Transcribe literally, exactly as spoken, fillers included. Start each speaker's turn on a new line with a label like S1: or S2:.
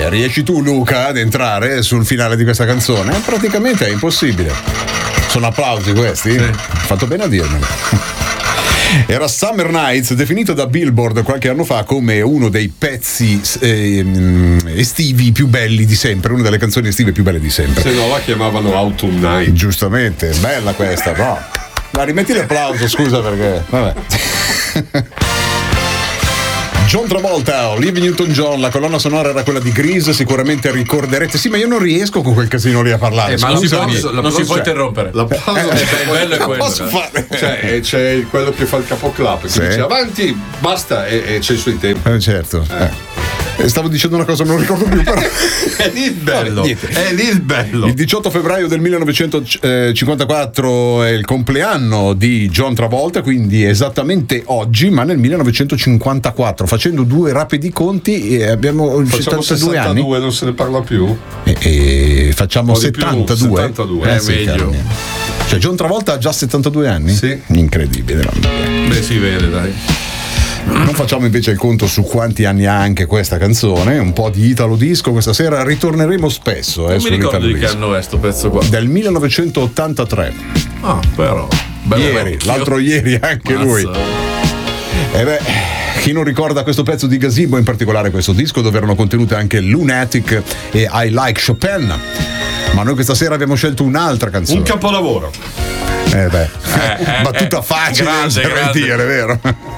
S1: Eh, riesci tu, Luca, ad entrare sul finale di questa canzone? Praticamente è impossibile. Sono applausi questi? Sì. Fatto bene a dirmelo. Era Summer Nights, definito da Billboard qualche anno fa come uno dei pezzi eh, estivi più belli di sempre, una delle canzoni estive più belle di sempre.
S2: Se no la chiamavano Autumn Night.
S1: Giustamente, bella questa, no? Ma rimetti l'applauso, scusa, perché vabbè. John Travolta, Olivia Newton-John, la colonna sonora era quella di Grease, sicuramente ricorderete. Sì, ma io non riesco con quel casino lì a parlare.
S3: Eh, ma non si, può, non si può interrompere.
S2: L'applauso
S1: eh,
S2: è bello, è quello.
S1: Posso fare?
S2: Cioè, c'è quello che fa il capoclap, che sì. dice avanti, basta, e, e c'è i suoi tempi.
S1: Eh, certo. Eh. Eh. Stavo dicendo una cosa, non ricordo più, però.
S2: È lì il bello. Vabbè, è lì il bello.
S1: Il diciotto febbraio del millenovecentocinquantaquattro è il compleanno di John Travolta, quindi esattamente oggi, ma nel millenovecentocinquantaquattro, facendo due rapidi conti, abbiamo
S2: facciamo
S1: settantadue anni.
S2: Non se ne parla più.
S1: E, e facciamo settantadue.
S2: settantadue.
S1: Eh,
S2: È
S1: sì,
S2: meglio.
S1: Cioè John Travolta ha già settantadue anni?
S2: Sì.
S1: Incredibile.
S3: Beh, si vede, dai.
S1: Non facciamo invece il conto su quanti anni ha anche questa canzone, un po' di Italo Disco questa sera, ritorneremo spesso.
S3: Non
S1: eh,
S3: mi ricordo di che anno è sto pezzo qua.
S1: Del millenovecentottantatré.
S3: Ah, però.
S1: Ieri,
S3: vecchio.
S1: l'altro ieri anche
S3: Mazza.
S1: lui. E beh, chi non ricorda questo pezzo di Gazebo, in particolare questo disco, dove erano contenute anche Lunatic e I Like Chopin. Ma noi questa sera abbiamo scelto un'altra canzone.
S2: Un capolavoro.
S1: Eh beh,
S3: Eh, eh,
S1: battuta
S3: eh,
S1: facile,
S3: grande,
S1: non saprei
S3: grande.
S1: dire, vero?